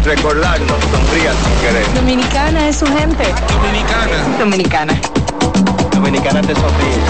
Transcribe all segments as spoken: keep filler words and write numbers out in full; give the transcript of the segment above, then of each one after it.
recordarnos, sonrían sin querer. Dominicana es su gente. Dominicana. Dominicana. Dominicana te sonríe.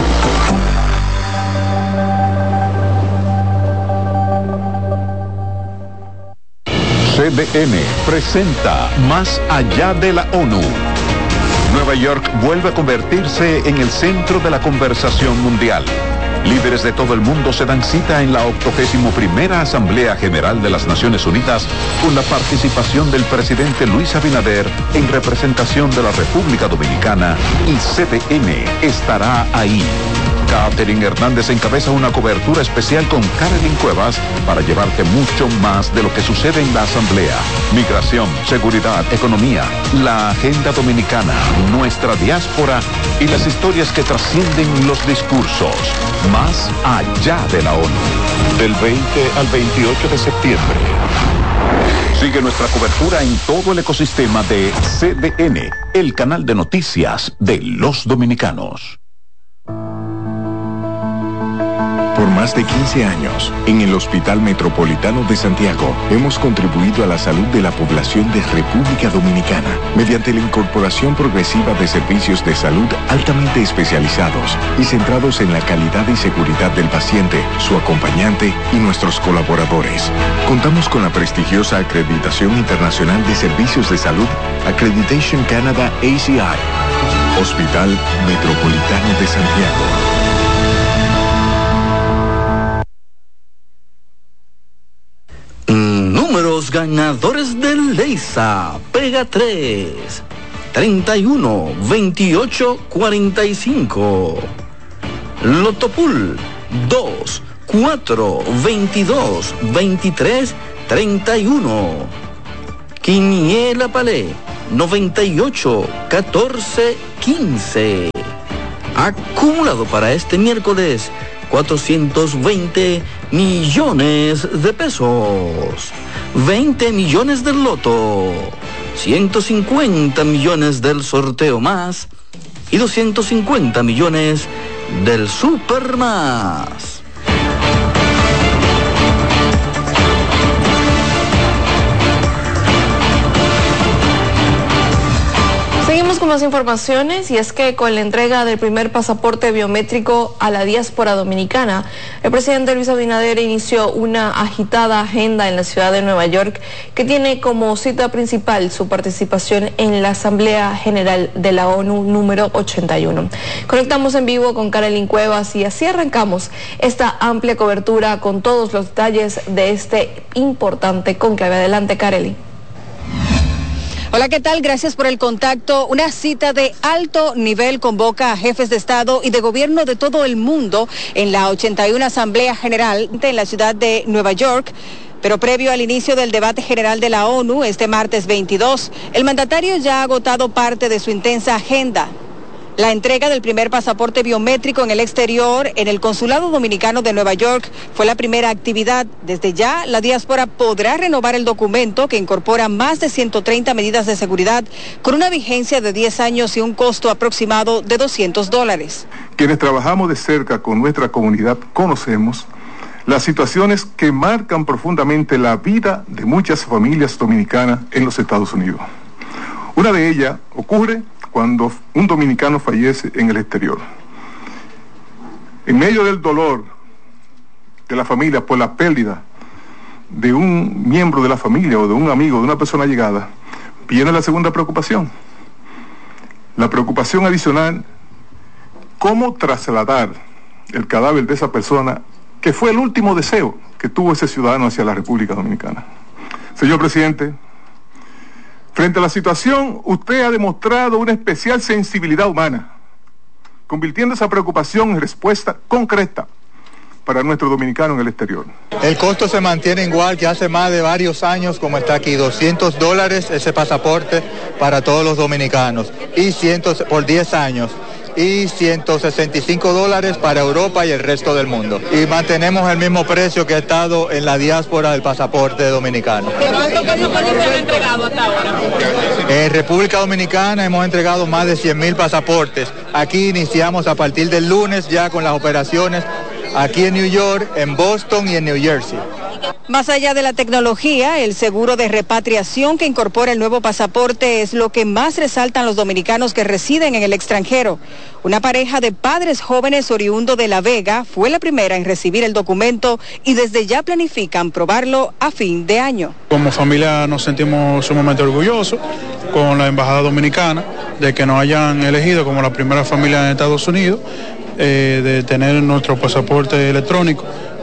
C D N presenta Más allá de la ONU. Nueva York vuelve a convertirse en el centro de la conversación mundial. Líderes de todo el mundo se dan cita en la octogésimo primera Asamblea General de las Naciones Unidas con la participación del presidente Luis Abinader en representación de la República Dominicana, y C D N estará ahí. Catherine Hernández encabeza una cobertura especial con Carolyn Cuevas para llevarte mucho más de lo que sucede en la Asamblea. Migración, seguridad, economía, la agenda dominicana, nuestra diáspora y las historias que trascienden los discursos. Más allá de la ONU. Del veinte al veintiocho de septiembre. Sigue nuestra cobertura en todo el ecosistema de C D N, el canal de noticias de los dominicanos. Por más de quince años, en el Hospital Metropolitano de Santiago, hemos contribuido a la salud de la población de República Dominicana mediante la incorporación progresiva de servicios de salud altamente especializados y centrados en la calidad y seguridad del paciente, su acompañante y nuestros colaboradores. Contamos con la prestigiosa acreditación internacional de servicios de salud Accreditation Canada A C I. Hospital Metropolitano de Santiago. Números ganadores de Leisa. Pega tres. treinta y uno, veintiocho, cuarenta y cinco. Lotopool. dos, cuatro, veintidós, veintitrés, treinta y uno. Quiniela Palé. noventa y ocho, catorce, quince. Acumulado para este miércoles, cuatrocientos veinte millones de pesos. veinte millones del loto, ciento cincuenta millones del sorteo más y doscientos cincuenta millones del super más. Seguimos con más informaciones, y es que con la entrega del primer pasaporte biométrico a la diáspora dominicana, el presidente Luis Abinader inició una agitada agenda en la ciudad de Nueva York que tiene como cita principal su participación en la Asamblea General de la ONU número ochenta y uno. Conectamos en vivo con Carolyn Cuevas y así arrancamos esta amplia cobertura con todos los detalles de este importante conclave. Adelante, Carolyn. Hola, ¿qué tal? Gracias por el contacto. Una cita de alto nivel convoca a jefes de Estado y de Gobierno de todo el mundo en la ochenta y una Asamblea General en la ciudad de Nueva York. Pero previo al inicio del debate general de la ONU, este martes veintidós, el mandatario ya ha agotado parte de su intensa agenda. La entrega del primer pasaporte biométrico en el exterior, en el Consulado Dominicano de Nueva York, fue la primera actividad. Desde ya, la diáspora podrá renovar el documento, que incorpora más de ciento treinta medidas de seguridad, con una vigencia de diez años y un costo aproximado de doscientos dólares. Quienes trabajamos de cerca con nuestra comunidad conocemos las situaciones que marcan profundamente la vida de muchas familias dominicanas en los Estados Unidos. Una de ellas ocurre cuando un dominicano fallece en el exterior. En medio del dolor de la familia por la pérdida de un miembro de la familia o de un amigo, de una persona llegada, viene la segunda preocupación. La preocupación adicional, cómo trasladar el cadáver de esa persona que fue el último deseo que tuvo ese ciudadano hacia la República Dominicana. Señor presidente, frente a la situación, usted ha demostrado una especial sensibilidad humana, convirtiendo esa preocupación en respuesta concreta para nuestro dominicano en el exterior. El costo se mantiene igual que hace más de varios años, como está aquí, doscientos dólares ese pasaporte para todos los dominicanos, y cientos por diez años. Y ciento sesenta y cinco dólares para Europa y el resto del mundo. Y mantenemos el mismo precio que ha estado en la diáspora del pasaporte dominicano. ¿Cuántos pasaportes se han entregado hasta ahora? En República Dominicana hemos entregado más de cien mil pasaportes. Aquí iniciamos a partir del lunes ya con las operaciones aquí en New York, en Boston y en New Jersey. Más allá de la tecnología, el seguro de repatriación que incorpora el nuevo pasaporte es lo que más resaltan los dominicanos que residen en el extranjero. Una pareja de padres jóvenes oriundo de La Vega fue la primera en recibir el documento y desde ya planifican probarlo a fin de año. Como familia nos sentimos sumamente orgullosos con la Embajada Dominicana de que nos hayan elegido como la primera familia en Estados Unidos, eh, de tener nuestro pasaporte electrónico.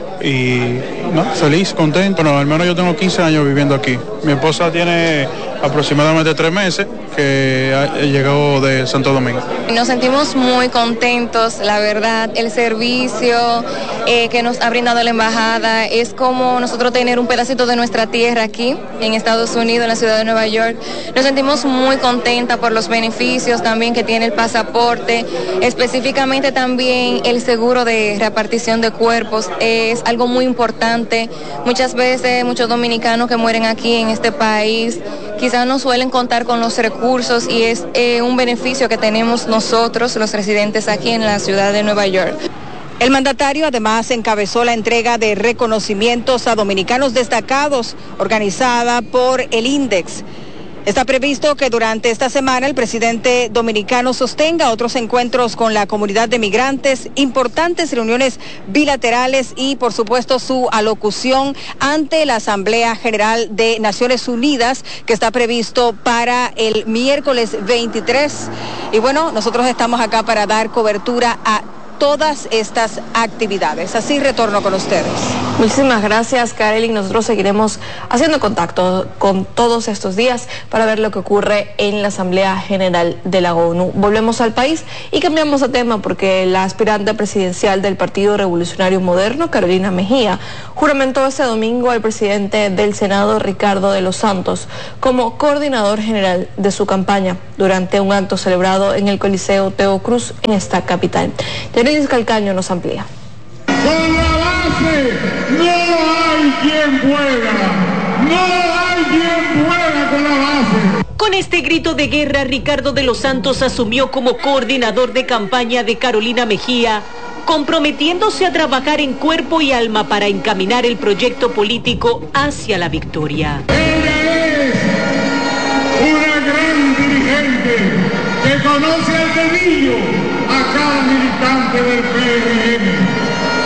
Y no, feliz, contento. Bueno, al menos yo tengo quince años viviendo aquí. Mi esposa tiene aproximadamente tres meses que llegó de Santo Domingo. Nos sentimos muy contentos, la verdad. El servicio eh, que nos ha brindado la embajada es como nosotros tener un pedacito de nuestra tierra aquí en Estados Unidos, en la ciudad de Nueva York. Nos sentimos muy contentas por los beneficios también que tiene el pasaporte, específicamente también el seguro de repartición de cuerpos. Es algo muy importante. Muchas veces muchos dominicanos que mueren aquí en este país quizás no suelen contar con los recursos y es eh, un beneficio que tenemos nosotros, los residentes aquí en la ciudad de Nueva York. El mandatario además encabezó la entrega de reconocimientos a dominicanos destacados organizada por el INDEX. Está previsto que durante esta semana el presidente dominicano sostenga otros encuentros con la comunidad de migrantes, importantes reuniones bilaterales y, por supuesto, su alocución ante la Asamblea General de Naciones Unidas, que está previsto para el miércoles veintitrés. Y bueno, nosotros estamos acá para dar cobertura a todas estas actividades. Así retorno con ustedes. Muchísimas gracias, Kareli. Nosotros seguiremos haciendo contacto con todos estos días para ver lo que ocurre en la Asamblea General de la ONU. Volvemos al país y cambiamos de tema porque la aspirante presidencial del Partido Revolucionario Moderno, Carolina Mejía, juramentó este domingo al presidente del Senado, Ricardo de los Santos, como coordinador general de su campaña durante un acto celebrado en el Coliseo Teo Cruz en esta capital. Yarelis Calcaño nos amplía. Con la base no hay quien pueda, no hay quien pueda con la base. Con este grito de guerra, Ricardo de los Santos asumió como coordinador de campaña de Carolina Mejía, comprometiéndose a trabajar en cuerpo y alma para encaminar el proyecto político hacia la victoria. Ella es una gran dirigente que conoce al dedillo a cada militante del P R M.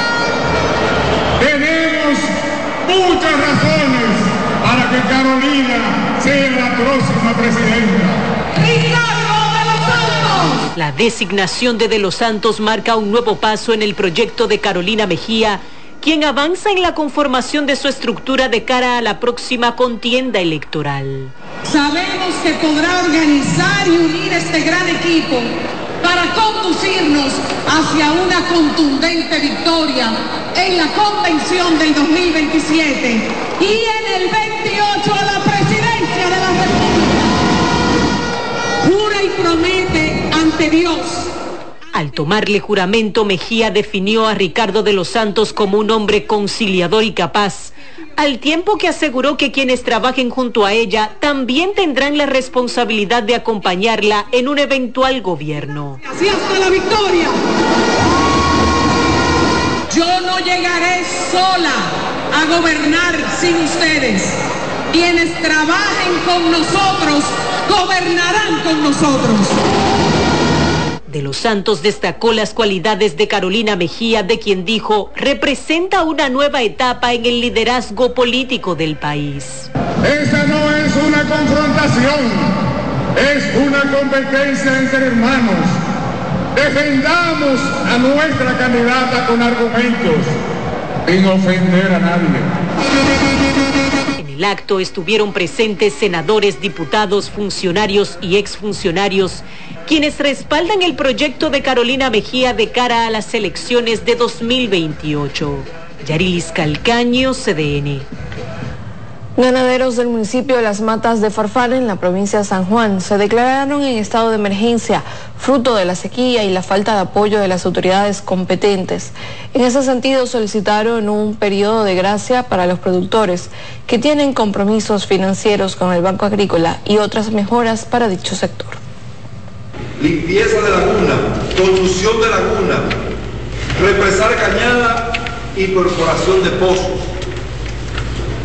Tenemos muchas razones para que Carolina sea la próxima presidenta. ¡Ricardo de los Santos! La designación de De los Santos marca un nuevo paso en el proyecto de Carolina Mejía, quien avanza en la conformación de su estructura de cara a la próxima contienda electoral. Sabemos que podrá organizar y unir este gran equipo para conducirnos hacia una contundente victoria en la convención del dos mil veintisiete y en el veintiocho a la presidencia de la República. Jura y promete ante Dios. Al tomarle juramento, Mejía definió a Ricardo de los Santos como un hombre conciliador y capaz, al tiempo que aseguró que quienes trabajen junto a ella también tendrán la responsabilidad de acompañarla en un eventual gobierno. Así hasta la victoria. Yo no llegaré sola a gobernar sin ustedes. Quienes trabajen con nosotros, gobernarán con nosotros. De los Santos destacó las cualidades de Carolina Mejía, de quien dijo representa una nueva etapa en el liderazgo político del país. Esa no es una confrontación, es una competencia entre hermanos. Defendamos a nuestra candidata con argumentos, sin ofender a nadie. En el acto estuvieron presentes senadores, diputados, funcionarios y exfuncionarios, quienes respaldan el proyecto de Carolina Mejía de cara a las elecciones de dos mil veintiocho. Yarilis Calcaño, C D N. Ganaderos del municipio de Las Matas de Farfán, en la provincia de San Juan, se declararon en estado de emergencia, fruto de la sequía y la falta de apoyo de las autoridades competentes. En ese sentido, solicitaron un periodo de gracia para los productores que tienen compromisos financieros con el Banco Agrícola y otras mejoras para dicho sector. Limpieza de laguna, construcción de laguna, represar cañada y perforación de pozos.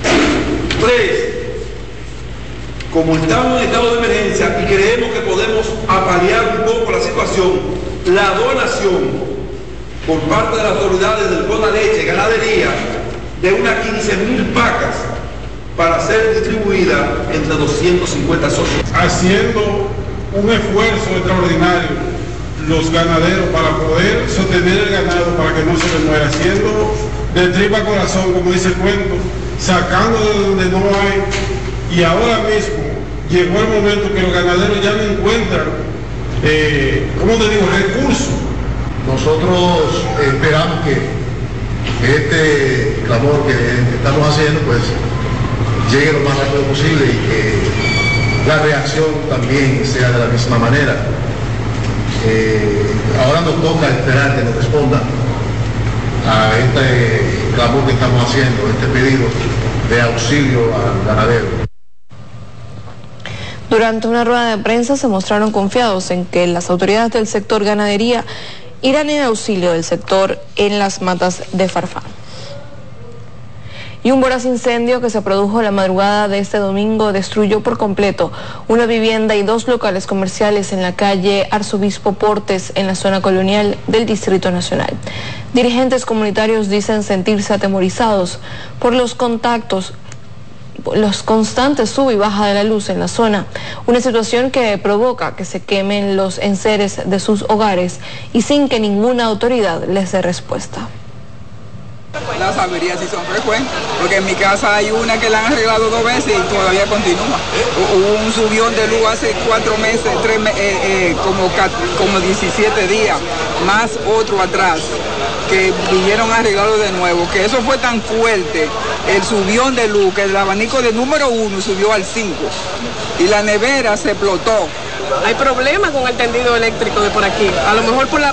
Tres, como estamos en estado de emergencia y creemos que podemos apalear un poco la situación, la donación por parte de las autoridades del Conaleche, Ganadería, de unas quince mil vacas para ser distribuidas entre doscientos cincuenta socios. Haciendo un esfuerzo extraordinario los ganaderos para poder sostener el ganado para que no se les muera, haciendo de tripa corazón, como dice el cuento, sacando de donde no hay, y ahora mismo llegó el momento que los ganaderos ya no encuentran, eh, ¿cómo te digo?, recursos. Nosotros esperamos que, que este clamor que estamos haciendo pues llegue lo más rápido posible y que la reacción también sea de la misma manera. Eh, ahora nos toca esperar que nos respondan a este clamor que estamos haciendo, este pedido de auxilio al ganadero. Durante una rueda de prensa se mostraron confiados en que las autoridades del sector ganadería irán en auxilio del sector en las matas de Farfán. Y un voraz incendio que se produjo la madrugada de este domingo destruyó por completo una vivienda y dos locales comerciales en la calle Arzobispo Portes, en la zona colonial del Distrito Nacional. Dirigentes comunitarios dicen sentirse atemorizados por los contactos los constantes sub y baja de la luz en la zona, una situación que provoca que se quemen los enseres de sus hogares y sin que ninguna autoridad les dé respuesta. Las averías sí son frecuentes, porque en mi casa hay una que la han arreglado dos veces y todavía continúa. Hubo un subión de luz hace cuatro meses, tres, eh, eh, como, como diecisiete días, más otro atrás, que vinieron a arreglarlo de nuevo, que eso fue tan fuerte, el subión de luz, que el abanico de número uno subió al cinco y la nevera se explotó. Hay problemas con el tendido eléctrico de por aquí, a lo mejor por la